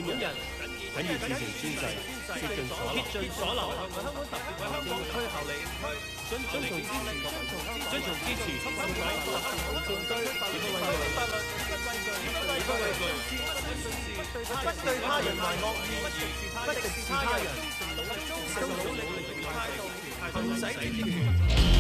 人謹以至誠宣誓，竭盡所能，向香港特別為香港區效力，遵從支持，不對他人懷惡意，不敵視他人，忠誠努力，行使主權。